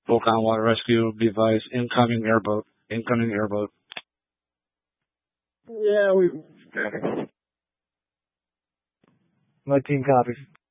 Volcan Water Rescue, be advised, incoming airboat. Incoming airboat. Yeah, my team copies.